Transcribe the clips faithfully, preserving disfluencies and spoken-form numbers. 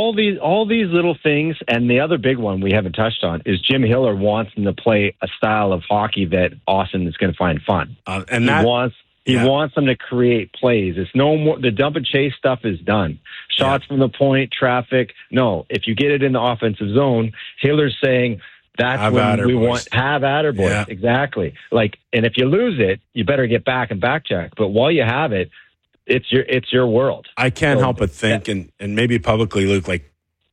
all these all these little things, and the other big one we haven't touched on is Jim Hiller wants them to play a style of hockey that Austin is going to find fun. Uh, and he that, wants he yeah. wants them to create plays. It's no more the dump and chase stuff is done. Shots yeah. from the point, traffic. No, if you get it in the offensive zone, Hiller's saying that's have when we boys. want have at her boys. Yeah. Exactly. Like, and if you lose it, you better get back and back check. But while you have it, it's your it's your world. I can't so, help but think, yeah. and, and maybe publicly, Luke, like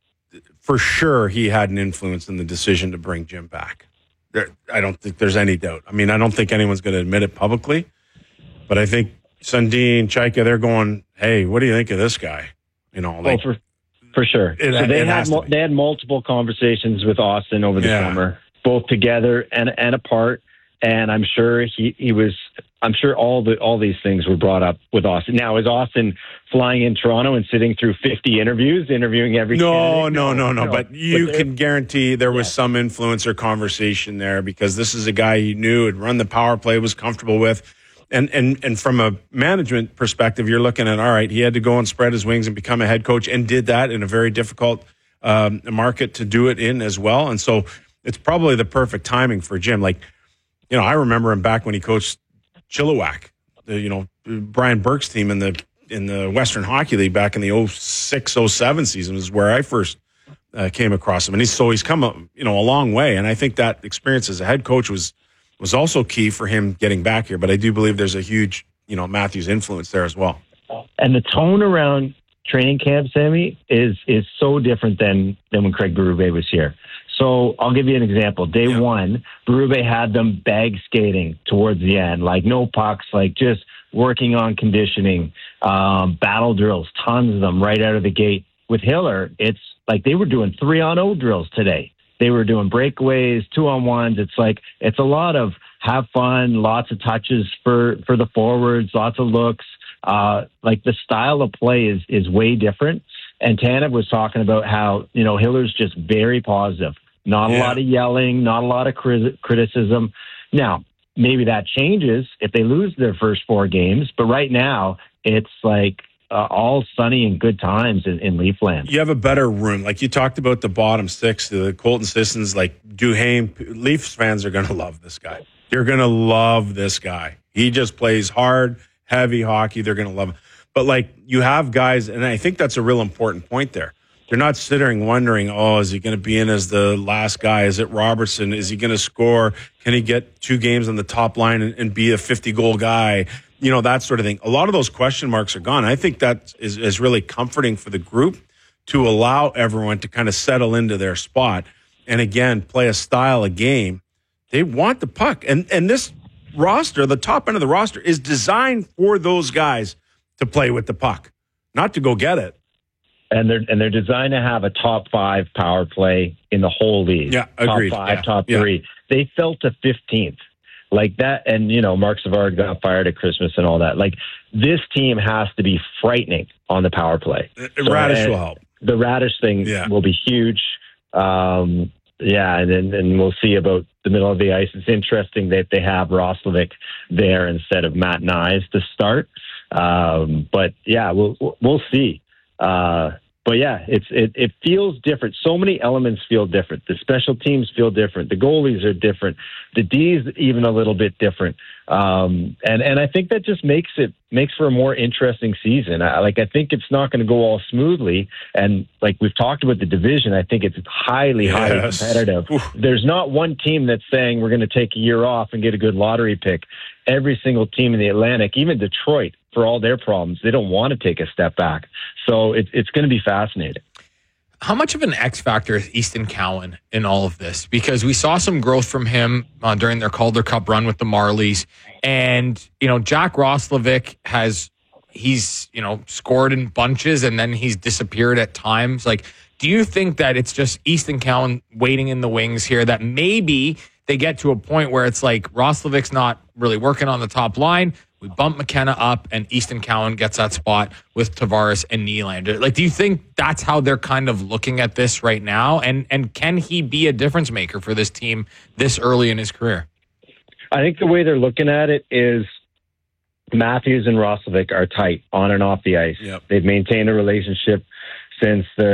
for sure he had an influence in the decision to bring Jim back. There, I don't think there's any doubt. I mean, I don't think anyone's going to admit it publicly, but I think Sundin, Chaika, they're going, hey, what do you think of this guy? You know, like, well, for for sure. It, so they it had mo- they had multiple conversations with Austin over the yeah. summer, both together and and apart. And I'm sure he, he was. I'm sure all the all these things were brought up with Austin. Now, is Austin flying in Toronto and sitting through fifty interviews, interviewing every? No, no, no, no, no. But you but can guarantee there was yeah. some influence or conversation there because this is a guy he knew had run the power play, was comfortable with. And, and and from a management perspective, you're looking at, all right, he had to go and spread his wings and become a head coach and did that in a very difficult um, market to do it in as well. And so it's probably the perfect timing for Jim. Like, you know, I remember him back when he coached Chilliwack, the, you know, Brian Burke's team in the in the Western Hockey League back in the oh six oh seven season is where I first uh, came across him. And he's so he's come a, you know, a long way. And I think that experience as a head coach was was also key for him getting back here. But I do believe there's a huge, you know, Matthews influence there as well. And the tone around training camp, Sammy, is is so different than than when Craig Berube was here. So I'll give you an example. Day yeah. one, Berube had them bag skating towards the end, like no pucks, like just working on conditioning, um, battle drills, tons of them right out of the gate. With Hiller, it's like they were doing three-on-oh drills today. They were doing breakaways, two-on-ones. It's like it's a lot of have fun, lots of touches for, for the forwards, lots of looks. Uh, like the style of play is is way different. And Tanev was talking about how, you know, Hiller's just very positive. Not yeah. a lot of yelling, not a lot of cri- criticism. Now, maybe that changes if they lose their first four games, but right now it's like uh, all sunny and good times in, in Leafland. You have a better room. Like you talked about the bottom six, the Colton Sissons, like Duhaime. Leafs fans are going to love this guy. You're going to love this guy. He just plays hard, heavy hockey. They're going to love him. But like you have guys, and I think that's a real important point there. They're not sitting wondering, oh, is he going to be in as the last guy? Is it Robertson? Is he going to score? Can he get two games on the top line and, and be a fifty-goal guy? You know, that sort of thing. A lot of those question marks are gone. I think that is, is really comforting for the group to allow everyone to kind of settle into their spot and, again, play a style of game. They want the puck. And, and this roster, the top end of the roster, is designed for those guys to play with the puck, not to go get it. And they're and they're designed to have a top five power play in the whole league. Yeah, agreed. Top five, yeah. top yeah. three. They fell to fifteenth. Like that, and, you know, Mark Savard got fired at Christmas and all that. Like, this team has to be frightening on the power play. Uh, so, Radish will help. The Radish thing yeah. will be huge. Um, yeah, and then and we'll see about the middle of the ice. It's interesting that they have Roslovic there instead of Matt Nyes to start. Um, but, yeah, we'll we'll see. Uh, but yeah, it's it, it feels different. So many elements feel different. The special teams feel different. The goalies are different. The D's even a little bit different. Um, and and I think that just makes it makes for a more interesting season. I, like I think it's not going to go all smoothly. And like we've talked about the division, I think it's highly yes. highly competitive. Oof. There's not one team that's saying we're going to take a year off and get a good lottery pick. Every single team in the Atlantic, even Detroit, for all their problems, they don't want to take a step back. So it, it's going to be fascinating. How much of an X factor is Easton Cowan in all of this? Because we saw some growth from him uh, during their Calder Cup run with the Marlies. And, you know, Jack Roslovic has, he's, you know, scored in bunches and then he's disappeared at times. Like, do you think that it's just Easton Cowan waiting in the wings here, that maybe they get to a point where it's like Roslovic's not really working on the top line? We bump McKenna up, and Easton Cowan gets that spot with Tavares and Nylander. Like, do you think that's how they're kind of looking at this right now? And and can he be a difference maker for this team this early in his career? I think the way they're looking at it is Matthews and Roslovic are tight on and off the ice. Yep. They've maintained a relationship since the